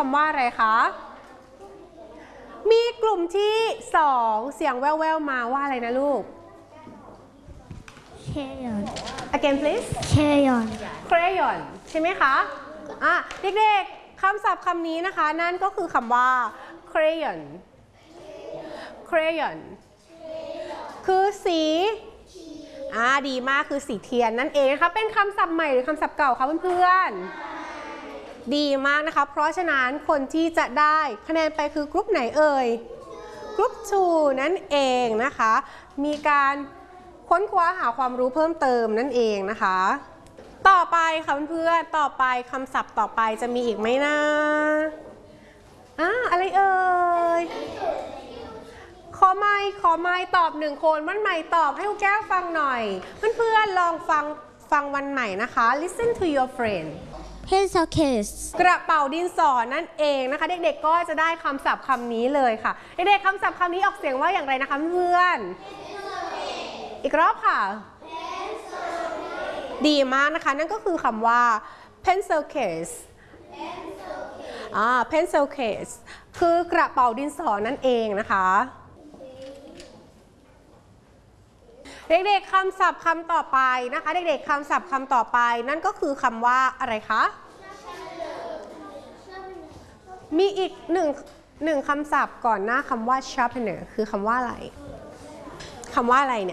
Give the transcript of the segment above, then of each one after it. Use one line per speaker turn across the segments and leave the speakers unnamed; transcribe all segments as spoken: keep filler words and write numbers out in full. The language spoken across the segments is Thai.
ำว่าอะไรคะมีกลุ่มที่สองเสียงแว่วๆมาว่าอะไรนะลูก
crayon
again please
crayon
crayon ใช่ไหมคะอ่ะเด็กๆคำศัพท์คำนี้นะคะนั่นก็คือคำว่า crayon crayon คือสีอ่าดีมากคือสีเทียนนั่นเองนะคะเป็นคำศัพท์ใหม่หรือคำศัพท์เก่าคะเพื่อนๆดีมากนะคะเพราะฉะนั้นคนที่จะได้คะแนนไปคือกรุ๊ปไหนเอ่ยกรุ๊ปสองนั่นเองนะคะมีการค้นคว้าหาความรู้เพิ่มเติมนั่นเองนะคะต่อไปค่ะเพื่อนๆต่อไปคำศัพท์ต่อไปจะมีอีกไหมนะอ่าอะไรเอ่ยขอไม่ขอไม่ตอบหนึ่งคนวันใหม่ตอบให้คุณแก้วฟังหน่อยเพื่อนๆลองฟังฟังวันใหม่นะคะ listen to your friend
pencil case
กระเป๋าดินสอนั่นเองนะคะเด็กๆก็จะได้คำศัพท์คำนี้เลยค่ะเด็กๆคำศัพท์คำนี้ออกเสียงว่าอย่างไรนะคะเพื่อนอีกรอบค่ะดีมากนะคะนั่นก็คือคำว่า pencil case อ่า pencil case คือกระเป๋าดินสอนั่นเองนะคะเด็กๆคำศัพท์คำต่อไปนะคะเด็กๆคำศัพท์คำต่อไปนั่นก็คือคำว่าอะไรคะมีอีกหนึ่งหนึ่งคำศัพท์ก่อนหน้าคำว่า sharpener คือคำว่าอะไรคำว่าอะไรเนี่ย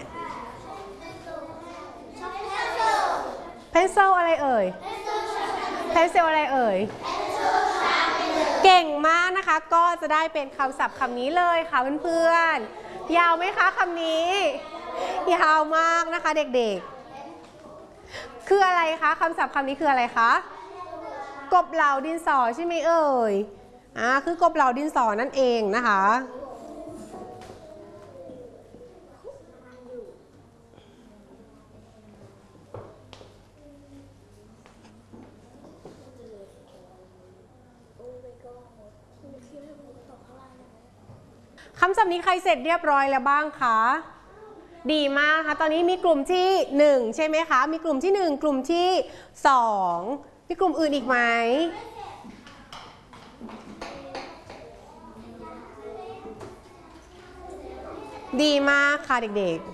pencil อะไรเอ่ย pencil อะไรเอ่ยเก่งมากนะคะก็จะได้เป็นคำศัพท์คำนี้เลยค่ะเพื่อนๆยาวไหมคะคำนี้ยาวมากนะคะเด็กๆคืออะไรคะคำศัพท์คำนี้คืออะไรคะกบเหลาดินสอใช่ไหมเอ่ยอ่าคือกบเหลาดินสอนั่นเองนะคะคำศัพท์นี้ใครเสร็จเรียบร้อยแล้วบ้างคะดีมากค่ะตอนนี้มีกลุ่มที่หนึ่งใช่ไหมคะมีกลุ่มที่หนึ่งกลุ่มที่สองมีกลุ่มอื่นอีกไหมดีมากค่ะเด็ก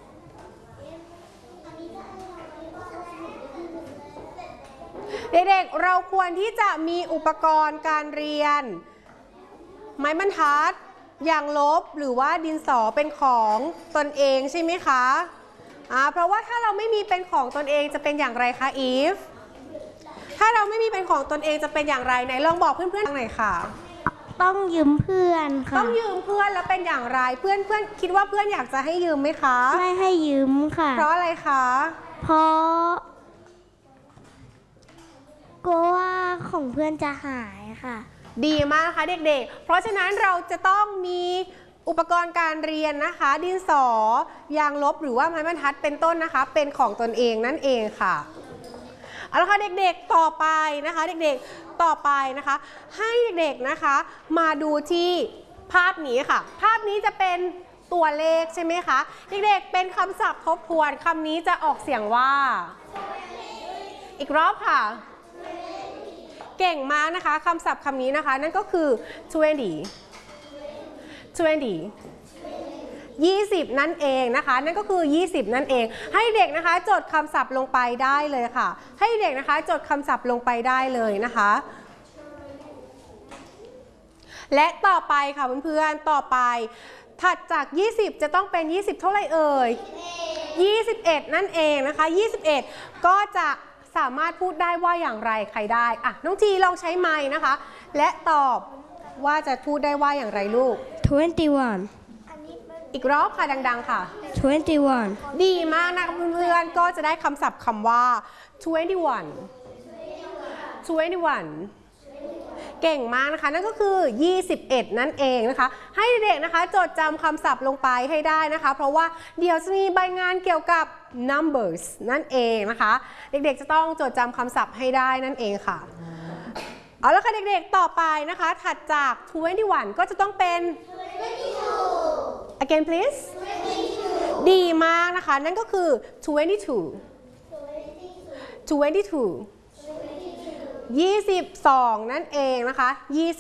ๆเด็กๆเราควรที่จะมีอุปกรณ์การเรียนไม้บรรทัดยางลบหรือว่าดินสอเป็นของตนเองใช่ไหมคะอ่าเพราะว่าถ้าเราไม่มีเป็นของตนเองจะเป็นอย่างไรคะอีฟถ้าเราไม่มีเป็นของตนเองจะเป็นอย่างไรไหนลองบอกเพื่อนๆหน่อยค่ะ
ต้องยืมเพื่อนค่ะ
ต้องยืมเพื่อนแล้วเป็นอย่างไรเพื่อนเพื่อนคิดว่าเพื่อนอยากจะให้ยืมไหมคะ
ไม่ให้ยืมค่ะ
เพราะอะไรคะ
เพราะกลัวว่าของเพื่อนจะหายค่ะ
ดีมากนะคะเด็กๆเพราะฉะนั้นเราจะต้องมีอุปกรณ์การเรียนนะคะดินสอยางลบหรือว่าไม้บรรทัดเป็นต้นนะคะเป็นของตนเองนั่นเองค่ะเอาละค่ะเด็กๆต่อไปนะคะเด็กๆต่อไปนะคะให้เด็กๆนะคะมาดูที่ภาพนี้ค่ะภาพนี้จะเป็นตัวเลขใช่ไหมคะเด็กๆเป็นคำศัพท์ทบทวนคำนี้จะออกเสียงว่าอีกรอบค่ะเก่งมากนะคะคำศัพท์คำนี้นะคะนั่นก็คือtwenty twentyยี่สิบนั่นเองนะคะนั่นก็คือยี่สิบนั่นเองให้เด็กนะคะจดคำศัพท์ลงไปได้เลยค่ะให้เด็กนะคะจดคำศัพท์ลงไปได้เลยนะคะและต่อไปค่ะเพื่อนๆต่อไปถัดจากยี่สิบจะต้องเป็นยี่สิบเท่าไหร่เอ่ยยี่สิบเอ็ดนั่นเองนะคะยี่สิบเอ็ดก็จะสามารถพูดได้ว่าอย่างไรใครได้อ่ะน้องทีลองใช้ไมค์นะคะและตอบว่าจะพูดได้ว่าอย่างไรลูก
twenty-one
อีกรอบค่ะดังๆค่ะ
twenty-one
ดีมากนะเพื่อนๆก็จะได้คำศัพท์คำว่า twenty-one twenty-one เก่งมากนะคะนั่นก็คือยี่สิบเอ็ดนั่นเองนะคะให้เด็กนะคะจดจำคำศัพท์ลงไปให้ได้นะคะเพราะว่าเดี๋ยวจะมีใบงานเกี่ยวกับ numbers นั่นเองนะคะเด็กๆจะต้องจดจำคำศัพท์ให้ได้นั่นเองค่ะเอาละค่ะเด็กๆต่อไปนะคะถัดจาก twenty-one ก็จะต้องเป็น again please ดีมากนะคะนั่นก็คือ twenty-two twenty-two ยี่สิบสองนั่นเองนะคะ